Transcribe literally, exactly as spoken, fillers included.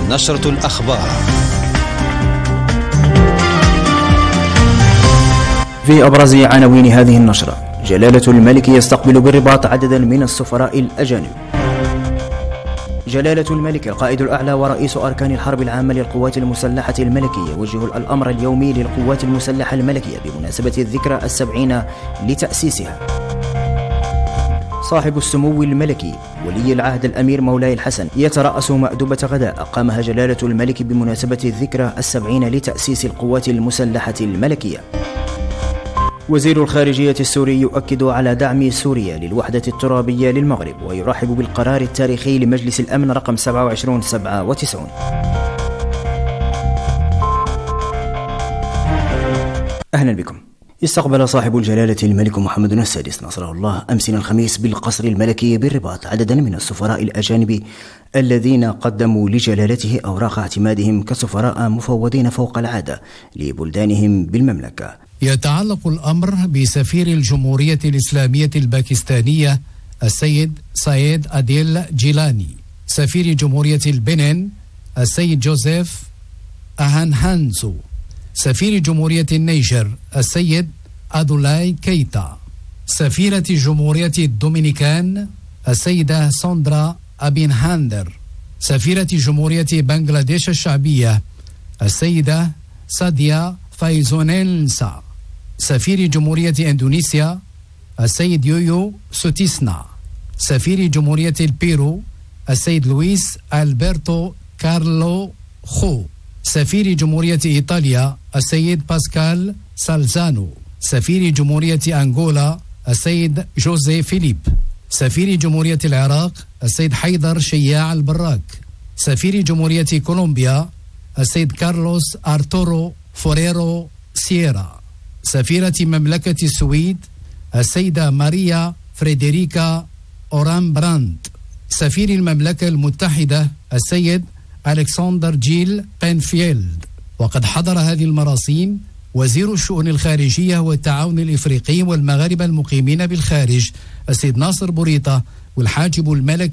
نشرة الأخبار. في أبرز عناوين هذه النشرة: جلالة الملك يستقبل بالرباط عددا من السفراء الأجانب. جلالة الملك القائد الأعلى ورئيس أركان الحرب العامة للقوات المسلحة الملكية يوجه الأمر اليومي للقوات المسلحة الملكية بمناسبة الذكرى السبعين لتأسيسها. صاحب السمو الملكي ولي العهد الأمير مولاي الحسن يترأس مأدبة غداء أقامها جلالة الملك بمناسبة الذكرى السبعين لتأسيس القوات المسلحة الملكية. وزير الخارجية السوري يؤكد على دعم سوريا للوحدة الترابية للمغرب ويرحب بالقرار التاريخي لمجلس الأمن رقم سبعة وعشرين سبعة وتسعين. أهلا بكم. استقبل صاحب الجلالة الملك محمد السادس نصره الله أمس الخميس بالقصر الملكي بالرباط عددا من السفراء الأجانب الذين قدموا لجلالته أوراق اعتمادهم كسفراء مفوضين فوق العادة لبلدانهم بالمملكة. يتعلق الأمر بسفير الجمهورية الإسلامية الباكستانية السيد سعيد أديل جيلاني، سفير جمهورية البنين السيد جوزيف أهانهانزو، سفير جمهورية النيجر السيد أدولاي كيتا، سفيرة جمهورية الدومينيكان السيدة ساندرا أبينهاندر، سفيرة جمهورية بنغلاديش الشعبية السيدة ساديا فايزونيلسا، سفير جمهورية إندونيسيا السيد يويو سوتيسنا، سفير جمهورية البيرو السيد لويس ألبرتو كارلو خو، سفير جمهورية إيطاليا السيد باسكال سالزانو، سفير جمهورية أنغولا السيد جوزي فيليب، سفير جمهورية العراق السيد حيدر شياع البراك، سفير جمهورية كولومبيا السيد كارلوس أرتورو فوريرو سييرا، سفيرة مملكة السويد السيدة ماريا فريدريكا أورام براند، سفير المملكة المتحدة السيد ألكسندر جيل بنفيلد. وقد حضر هذه المراسيم وزير الشؤون الخارجية والتعاون الإفريقي والمغاربة المقيمين بالخارج السيد ناصر بوريطة والحاجب الملكي